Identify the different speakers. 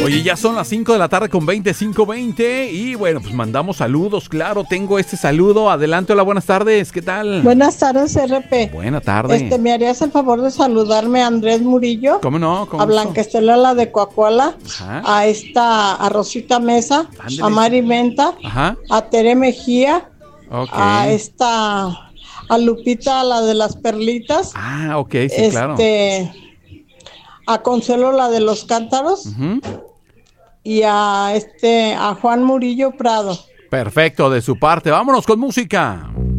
Speaker 1: Oye, ya son las 5 de la tarde con 25:20 y bueno, pues mandamos saludos, claro, tengo este saludo. Adelante, hola, buenas tardes, ¿qué tal?
Speaker 2: Buenas tardes, RP.
Speaker 1: Buenas tardes.
Speaker 2: ¿Me harías el favor de saludarme a Andrés Murillo?
Speaker 1: ¿Cómo no?
Speaker 2: A Blanca Estela, la de Coahuila, a Rosita Mesa,
Speaker 1: Ándale.
Speaker 2: a Mari Menta, a Tere Mejía, a Lupita, la de las perlitas.
Speaker 1: Ah, ok, sí, claro.
Speaker 2: A Consuelo, la de los cántaros. Y a Juan Murillo Prado.
Speaker 1: Perfecto, de su parte. Vámonos con música.